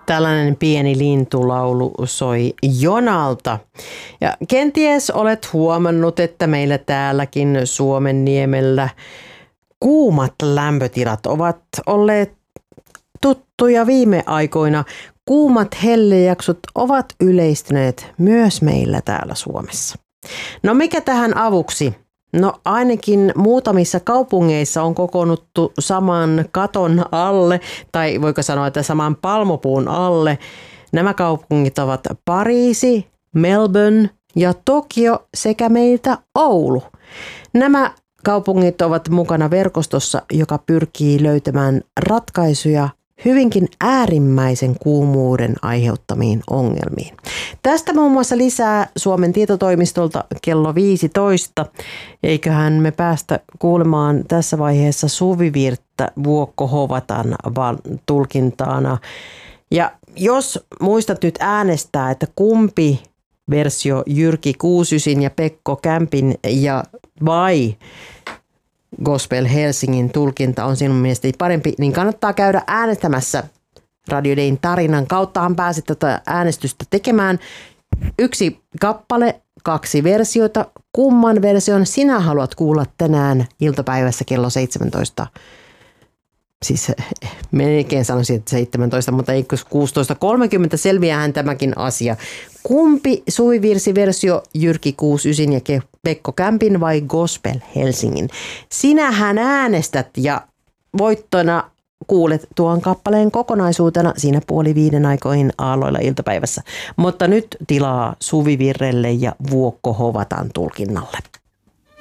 Tällainen pieni lintulaulu soi Jonalta. Ja kenties olet huomannut, että meillä täälläkin Suomenniemellä kuumat lämpötilat ovat olleet tuttuja viime aikoina. Kuumat hellejaksot ovat yleistyneet myös meillä täällä Suomessa. No mikä tähän avuksi? No ainakin muutamissa kaupungeissa on kokoonnuttu saman katon alle, tai voiko sanoa, että saman palmopuun alle. Nämä kaupungit ovat Pariisi, Melbourne ja Tokio sekä meiltä Oulu. Nämä kaupungit ovat mukana verkostossa, joka pyrkii löytämään ratkaisuja hyvinkin äärimmäisen kuumuuden aiheuttamiin ongelmiin. Tästä muun muassa lisää Suomen tietotoimistolta kello 15. Eiköhän me päästä kuulemaan tässä vaiheessa Suvivirttä Vuokko Hovatan tulkintaana. Ja jos muistat nyt äänestää, että kumpi versio Jyrki Kuusysin ja Pekko Kämpin vai Gospel Helsingin tulkinta on sinun mielestäsi parempi, niin kannattaa käydä äänestämässä Radio Dayn tarinan kauttahan pääset tätä äänestystä tekemään. 1 kappale, 2 versiota. Kumman version sinä haluat kuulla tänään iltapäivässä kello 17? Siis melkein sanoisin, että 17, mutta ei 16.30 selviäähän tämäkin asia. Kumpi suvivirsiversio Jyrki Kuusysin ja Pekko Kämpin vai Gospel Helsingin? Sinähän äänestät ja voittona kuulet tuon kappaleen kokonaisuutena siinä 4:30 aikoihin aalloilla iltapäivässä. Mutta nyt tilaa Suvivirrelle ja Vuokko Hovatan tulkinnalle.